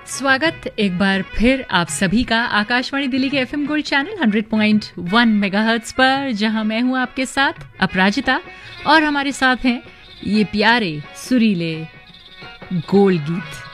स्वागत एक बार फिर आप सभी का आकाशवाणी दिल्ली के एफएम गोल्ड चैनल 100.1 मेगाहर्ट्ज पर, जहां मैं हूं आपके साथ अपराजिता और हमारे साथ हैं ये प्यारे सुरीले गोल्ड गीत।